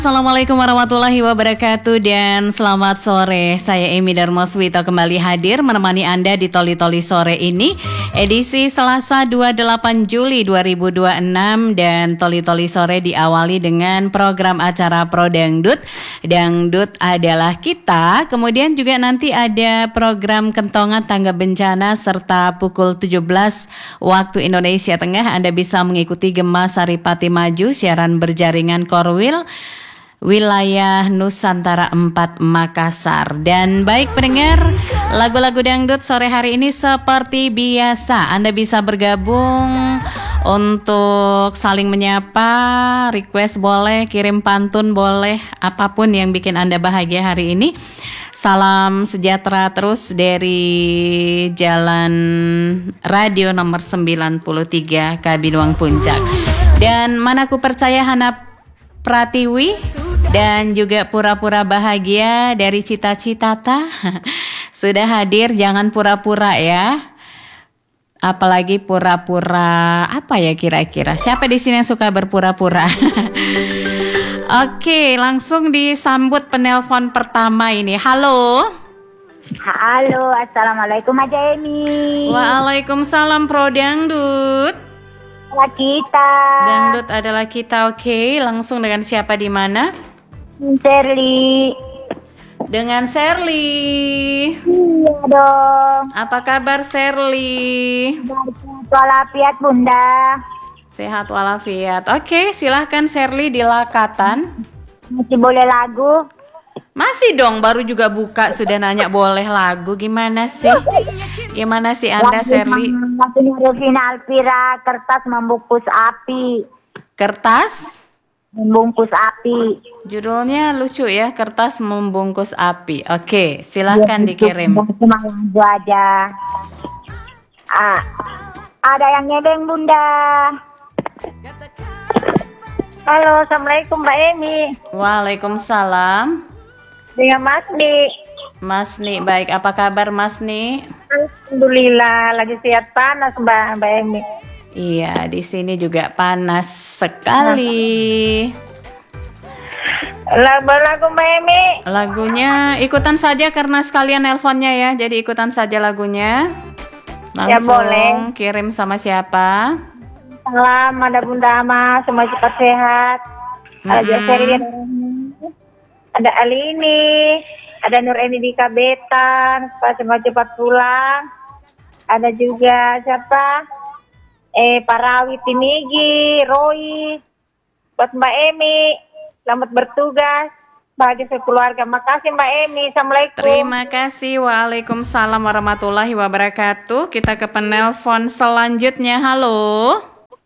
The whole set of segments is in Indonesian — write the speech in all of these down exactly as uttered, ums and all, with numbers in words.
Assalamualaikum warahmatullahi wabarakatuh dan selamat sore. Saya Emi Darmoswito kembali hadir menemani Anda di Toli Toli sore ini, edisi Selasa dua puluh delapan Juli dua ribu dua puluh enam, dan Toli Toli sore diawali dengan program acara Pro Dangdut. Dangdut adalah kita. Kemudian juga nanti ada program Kentongan Tanggap Bencana serta pukul tujuh belas waktu Indonesia Tengah Anda bisa mengikuti Gema Saripati Maju siaran berjaringan Korwil wilayah Nusantara empat Makassar. Dan baik pendengar, lagu-lagu dangdut sore hari ini seperti biasa Anda bisa bergabung untuk saling menyapa, request boleh, kirim pantun boleh, apapun yang bikin Anda bahagia hari ini. Salam sejahtera terus dari Jalan Radio nomor sembilan puluh tiga Kabinuang Puncak. Dan Manaku Percaya Hana Pratiwi dan juga Pura-Pura Bahagia dari Cita-Cita sudah hadir. Jangan pura-pura ya, apalagi pura-pura apa ya kira-kira? Siapa di sini yang suka berpura-pura? Oke, langsung disambut penelpon pertama ini. Halo. Halo, assalamualaikum Aja Emi. Waalaikumsalam Pro Dangdut. Adalah kita. Dangdut adalah kita. Oke, langsung dengan siapa di mana? Sherly. Dengan Sherly. Iya dong. Apa kabar Sherly? Sehat walafiat Bunda. Sehat walafiat. Oke, silahkan Sherly di Lakatan. Masih boleh lagu? Masih dong, baru juga buka sudah nanya boleh lagu. Gimana sih? Gimana sih Anda Sherly? Lagunya Revina Alvira, Kertas Membungkus Api. Kertas? Membungkus api. Judulnya lucu ya, Kertas Membungkus Api. Oke, silahkan ya, dikirim. Cuma lagu aja. Ah, ada yang nebeng Bunda. Halo, assalamualaikum Mbak Emi. Waalaikumsalam. Dengan Mas Ni. Mas Ni, baik. Apa kabar Mas Ni? Alhamdulillah, lagi sehat panas Mbak Mbak Emi. Iya, di sini juga panas sekali. Lagu-lagu Mbak Emi. Lagunya ikutan saja karena sekalian nelponnya ya. Jadi ikutan saja lagunya. Langsung ya, boleh. Kirim sama siapa? Salam, ada Bunda Ama, semua cepat sehat. Mm-hmm. Ada Jaserian, ada Alini, ada Nur Eni di Kabetan, supaya semua cepat pulang. Ada juga siapa? Eh, Parawi Tinigi, Roy, buat Mbak Emi, selamat bertugas, bahagia sekeluarga. Makasih Mbak Emi, assalamualaikum. Terima kasih, waalaikumsalam warahmatullahi wabarakatuh. Kita ke penelpon selanjutnya. Halo.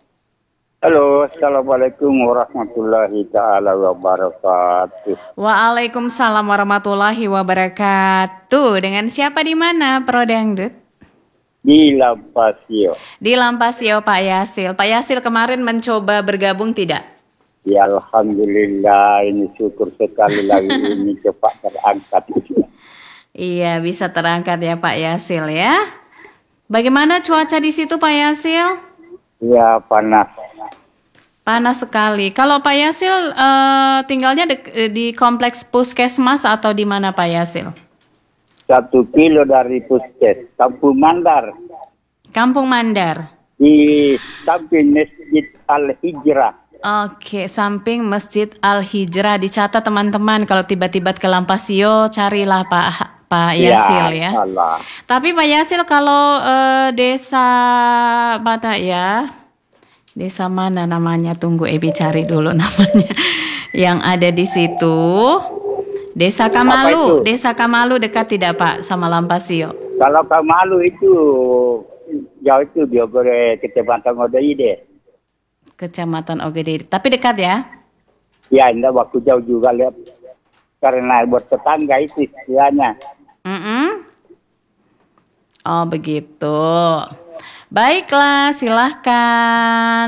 Halo, assalamualaikum warahmatullahi taala wabarakatuh. Waalaikumsalam warahmatullahi wabarakatuh. Dengan siapa di mana, Pro Dangdut? Di Lampasio. Di Lampasio, Pak Yasil. Pak Yasil kemarin mencoba bergabung tidak? Ya alhamdulillah, ini syukur sekali lagi ini cepat terangkat. Iya, bisa terangkat ya Pak Yasil ya. Bagaimana cuaca di situ Pak Yasil? Ya panas. Panas sekali. Kalau Pak Yasil uh, tinggalnya de- di kompleks puskesmas atau di mana Pak Yasil? Satu kilo dari Puskes, Kampung Mandar. Kampung Mandar. Di samping Masjid Al-Hijrah. Oke, samping Masjid Al-Hijrah. Dicatat teman-teman, kalau tiba-tiba ke Lampasio, carilah Pak Pak Yasil ya. Ya. Tapi Pak Yasil kalau uh, desa mana ya? Desa mana namanya? Tunggu Ebi cari dulu namanya. Yang ada di situ. Desa Kamalu, Desa Kamalu dekat tidak Pak sama Lampasio? Kalau Kamalu itu jauh itu dia boleh Kecamatan Odeide. Kecamatan Odeide, tapi dekat ya? Ya, enggak waktu jauh juga lihat karena buat tetangga itu istilahnya. Mm-mm. Oh begitu. Baiklah, silahkan.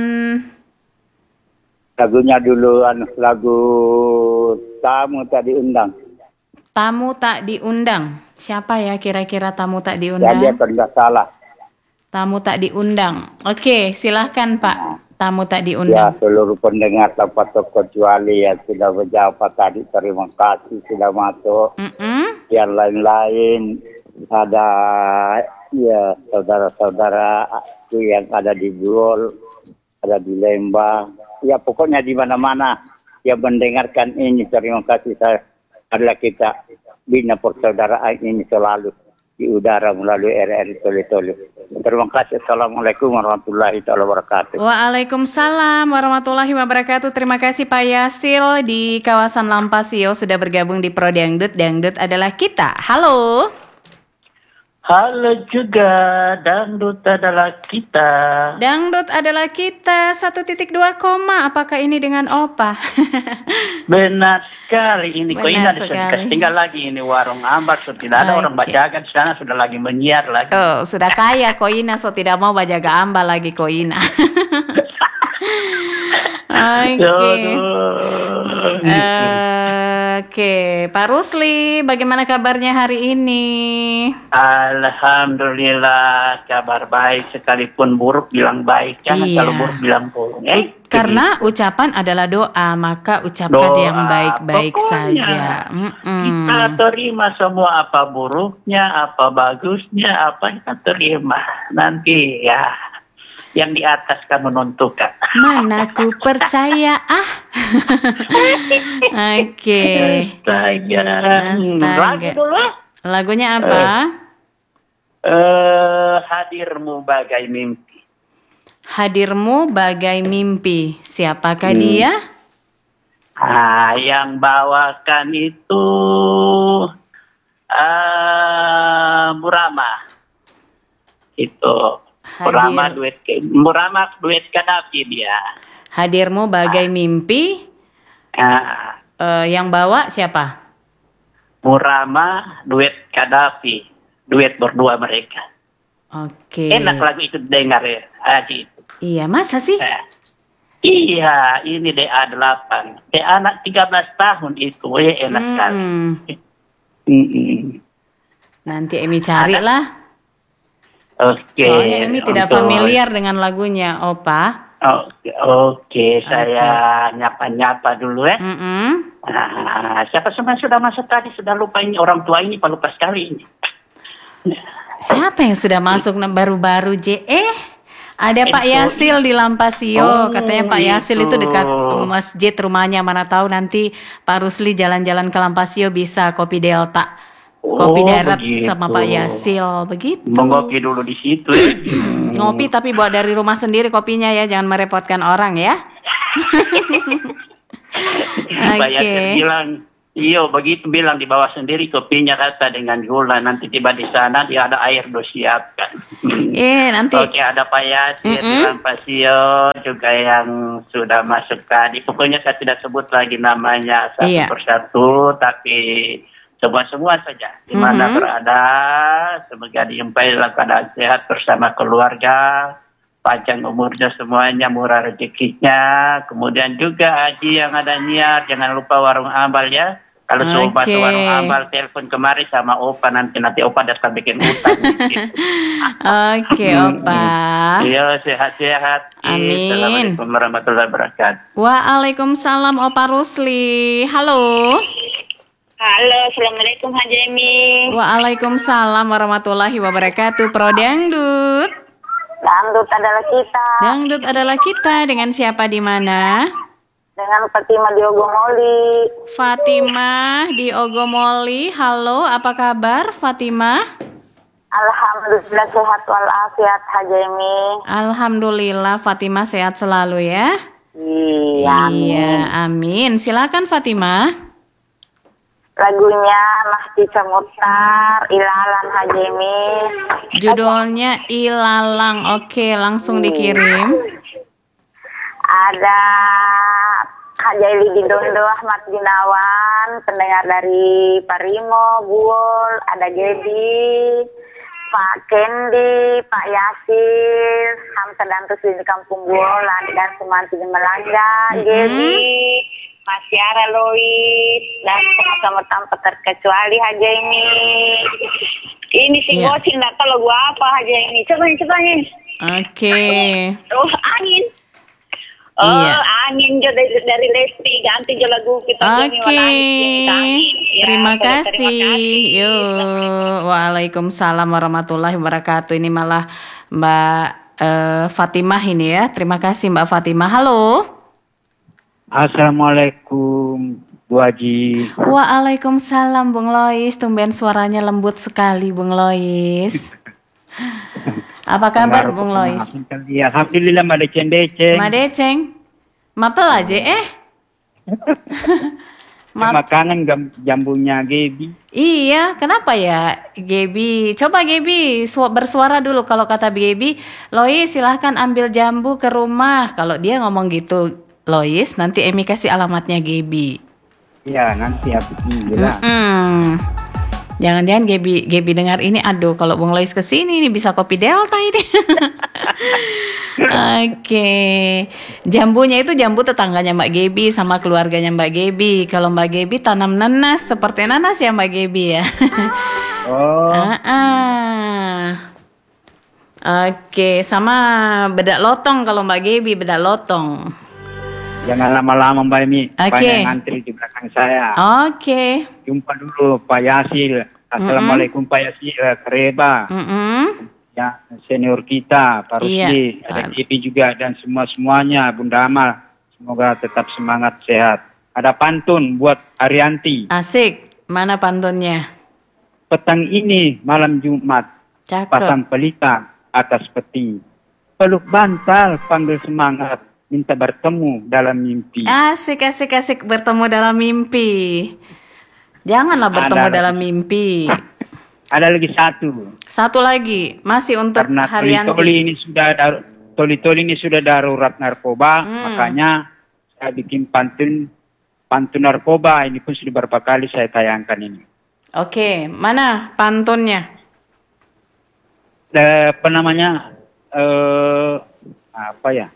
Lagunya dulu lagu Tamu Tak Diundang. Tamu Tak Diundang. Siapa ya kira-kira tamu tak diundang? Ya dia tidak salah. Tamu tak diundang. Oke, silahkan Pak. Tamu tak Ya, diundang. seluruh pendengar tanpa terkecuali yang sudah berjawab tadi, terima kasih sudah masuk. Mm-mm. Yang lain-lain ada ya saudara-saudara yang ada di Buol, ada di Lembang, ya pokoknya di mana-mana yang mendengarkan ini, terima kasih. Saya adalah kita bina persaudaraan ini selalu di udara melalui R R I Toli-Toli. Terima kasih. Assalamualaikum warahmatullahi wabarakatuh. Waalaikumsalam warahmatullahi wabarakatuh. Terima kasih Pak Yasil di kawasan Lampasio sudah bergabung di Pro Dangdut. Dangdut adalah kita. Halo. Halo juga, dangdut adalah kita. Dangdut adalah kita satu titik dua koma. Apakah ini dengan Opa? Benar sekali ini. Kok ini Benar ada sekali. sedikit tinggal lagi ini warung ambar. So, tidak ada orang Oke. bajakan di sana sudah lagi menyiar lagi. Oh, sudah kaya Koina, so tidak mau bajaga amba lagi Koina. Oke. Aduh. Eh, Oke, Pak Rusli, bagaimana kabarnya hari ini? Alhamdulillah kabar baik, sekalipun buruk bilang baik, jangan Iya. kalau buruk bilang buruk. U- Eh, Karena ucapan adalah doa, maka ucapkan Doa, yang baik-baik pokoknya saja. Mm-mm. kita terima semua, apa buruknya, apa bagusnya, apa kita terima. Nanti ya yang di atas kan menentukan. Mana ku percaya ah. Oke. Astaga. Hmm, Astaga. Lagu dulu. Lagunya apa? Eh, hadirmu bagai mimpi. Hadirmu bagai mimpi. Siapakah Hmm. dia? Ah, yang bawakan itu ah Murama. Itu Murama Hadir. duet ke- Murama duet Kadafi dia. Hadirmu bagai mimpi. Ah, Eh, yang bawa siapa? Murama duet Kadafi. Duet berdua mereka. Oke. Enak lagu itu dengar ya. Aji. Iya, masa sih? Eh, Iya, ini D A delapan. D A anak tiga belas tahun itu, ya enak sekali. Hmm. Mm-mm. Nanti Emi carilah. Oke. Soalnya Emi tidak untuk- familiar dengan lagunya, Opa. Oke, oke, saya nyapa-nyapa dulu ya. Mm-mm. Nah, siapa semua sudah masuk tadi, sudah lupa ini orang tua ini, pak lupa sekali ini. Siapa yang sudah masuk nah, baru-baru J? Eh, ada Pak Itu- Yasil di Lampasio. Oh, Katanya Pak Yasil itu itu. dekat masjid rumahnya. Mana tahu nanti Pak Rusli jalan-jalan ke Lampasio bisa kopi Delta. Kopi Oh, darat begitu. sama Pak Yasil. Begitu. Mengopi dulu di situ ya. Ngopi tapi buat dari rumah sendiri kopinya ya. Jangan merepotkan orang ya. Pak Oke. Yasir bilang, iyo begitu bilang dibawa sendiri kopinya kata dengan gula. Nanti tiba di sana dia ada air do siapkan. Hmm. Eh, nanti. Oke, ada Pak Yasir di Mm-mm. Lampasio juga yang sudah masuk tadi. Pokoknya saya tidak sebut lagi namanya satu Iya. persatu, tapi semua-semua saja di mana Mhm. berada. Semoga dijumpai dalam keadaan sehat bersama keluarga, panjang umurnya semuanya, murah rezekinya. Kemudian juga Haji yang ada niat, jangan lupa warung ambal ya. Kalau coba Oke. ke warung ambal, telepon kemari sama Opa, nanti nanti Opa datang bikin utang. Gitu. Oke, Opa. Iya, sehat-sehat. Amin. Assalamualaikum warahmatullahi wabarakatuh. Waalaikumsalam Opa Rusli. Halo. Halo, Assalamualaikum Haji Emi. Waalaikumsalam warahmatullahi wabarakatuh. Pro Dangdut. Dangdut adalah kita. Dangdut adalah kita. Dengan siapa di mana? Dengan Fatima di Ogomoli. Fatimah di Ogomoli. Halo, apa kabar Fatimah? Alhamdulillah sehat walafiat Haji Emi. Alhamdulillah Fatimah sehat selalu ya. Iya, Iya, amin. Silakan Fatimah. Lagunya Mahdi Mutar, Ilalan Haji Emi. Judulnya Ilalang. Oke, langsung dikirim. Ada Haji Eli Didondo, Ahmad Gunawan, pendengar dari Parimo, Buol, ada Gedi, Pak Kendi, Pak Yasir, Hamsa dan Rusli di Kampung Buol, dan Sumanti di Melanda, Mm-mm. Gedi, Mas Yara Lois, dan sama tanpa terkecuali Haji ini. Ini si Iya. Gocin, nggak tahu lagu apa Haji ini. Coba nih, coba nih. Oke. Oh, angin. Oh, Iya. angin jo dari, dari Lesti ganti jo lagu kita Oke, Ya, terima boleh, kasih. terima kasih. Yuk, waalaikumsalam warahmatullahi wabarakatuh. Ini malah Mbak eh, Fatimah ini ya. Terima kasih Mbak Fatimah. Halo. Assalamualaikum Bu Haji. Waalaikumsalam Bung Lois. Tumben suaranya lembut sekali Bung Lois. Apa kabar Bung Lois? Alhamdulillah Mbak Deceng-Deceng. Ma Deceng. Mapel aja eh. Ma- Makanan gam- jambunya Gebi. Iya, kenapa ya Gebi? Coba Gebi su- bersuara dulu kalau kata Gebi. Lois silahkan ambil jambu ke rumah. Kalau dia ngomong gitu Lois, nanti Emi kasih alamatnya Gebi. Ya nanti aku bilang. Mm-mm. Jangan-jangan Gebi Gebi dengar ini, aduh kalau Bung Lois kesini ini bisa kopi Delta ini. Oke, jambunya itu jambu tetangganya Mbak Gebi sama keluarganya Mbak Gebi. Kalau Mbak Gebi tanam nanas seperti nanas ya Mbak Gebi ya. Oh. Ah-ah. Oke, sama bedak lotong kalau Mbak Gebi bedak lotong. Jangan lama-lama Mbak Emi. Oke. Banyak ngantri di belakang saya. Oke. Jumpa dulu Pak Yasil. Assalamualaikum Pak Yasil. Kereba. Mm-mm. Ya, senior kita, Pak Iya. Rusli, ada Gebi juga dan semua-semuanya, Bunda Amal. Semoga tetap semangat sehat. Ada pantun buat Arianti. Asik. Mana pantunnya? Petang ini malam Jumat, Cakep. pasang pelita atas peti. Peluk bantal, panggil semangat, minta bertemu dalam mimpi. Asik, asik, asik bertemu dalam mimpi. Janganlah bertemu Ada- dalam mimpi. Ada lagi satu. Satu lagi, masih untuk Karena Haryanti. toli-toli ini sudah dar- toli-toli ini sudah darurat narkoba, Hmm. makanya saya bikin pantun pantun narkoba. Ini pun sudah beberapa kali saya tayangkan ini. Oke, mana pantunnya? Eh, apa namanya? Eh, apa ya?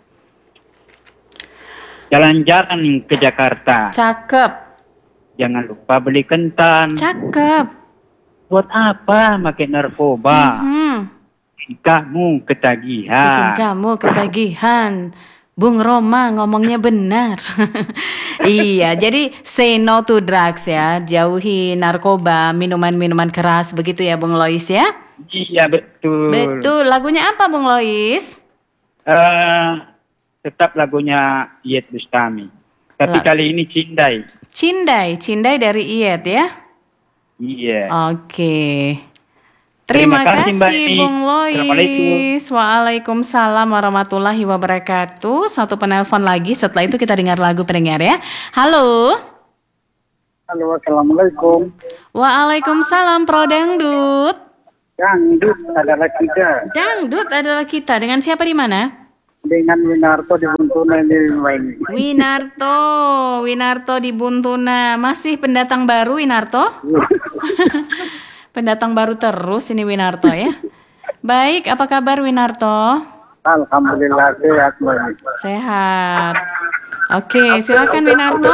Jalan-jalan ke Jakarta. Cakep, Jangan lupa beli kentan. cakep. Buat apa makin narkoba? Hmm, Kamu bikin ketagihan. kamu ketagihan. Bung Roma ngomongnya benar. Iya, jadi say no to drugs ya. Jauhi narkoba, minuman-minuman keras. Begitu ya Bung Lois ya? Iya betul. Betul. Lagunya apa Bung Lois? Eh, tetap lagunya Iyeth Bustami. Tapi Lah. kali ini Cindai. Cindai, Cindai dari Iyeth ya? Iya. Oke. Terima, Terima kasih, Mbak kasih Eni. Bung Assalamualaikum. Lois. Waalaikumsalam warahmatullahi wabarakatuh. Satu penelpon lagi, setelah itu kita dengar lagu pendengar ya. Halo. Halo, assalamualaikum. Waalaikumsalam Pro Dangdut. Dangdut adalah kita Dangdut adalah kita. Dengan siapa di mana? dengan Winarto di Buntuna ini. Winarto. Winarto di Buntuna. Masih pendatang baru Winarto? Pendatang baru terus ini Winarto ya. Baik, apa kabar Winarto? Alhamdulillah sehat, Mbak. Sehat. Oke, silakan Winarto.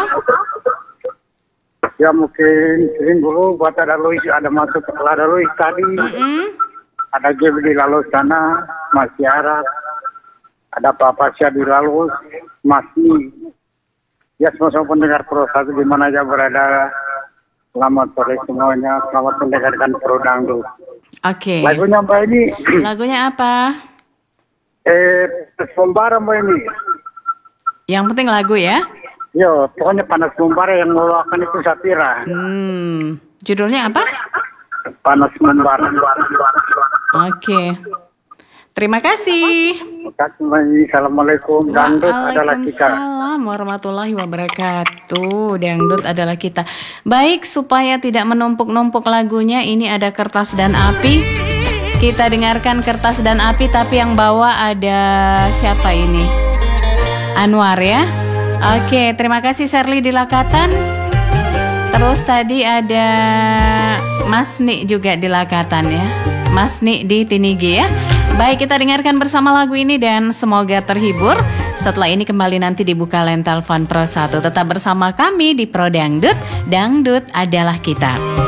Ya mungkin sering dulu buat ada Luis, ada masuk ada Luis tadi, Mm-mm. ada Gebi di lalu sana, Mas Yarat, ada Pak Pasya di lalu, Mas Ni. Ya semua pendengar Pro satu di mana aja berada. Selamat sore semuanya, selamat mendengarkan Pro Dangdut. Oke. Lagunya Mbak ini, Lagunya apa? eh, Pembara Mbak ini. Yang penting lagu ya. Yo, pokoknya panas membara yang mengeluarkan itu Sapira. Hmm, judulnya apa? Panas membara. Oke. Terima kasih. Assalamualaikum. Dangdut adalah kita. Waalaikumsalam warahmatullahi wabarakatuh. Dangdut adalah kita. Baik, supaya tidak menumpuk-numpuk lagunya, ini ada Kertas dan Api. Kita dengarkan Kertas dan Api, tapi yang bawa ada siapa ini? Anwar ya. Oke, terima kasih Sherly di Lakatan. Terus tadi ada Mas Nik juga di Lakatan ya. Mas Nik di Tinigi ya. Baik, kita dengarkan bersama lagu ini dan semoga terhibur. Setelah ini kembali nanti dibuka line telepon Pro satu. Tetap bersama kami di Pro Dangdut. Dangdut adalah kita.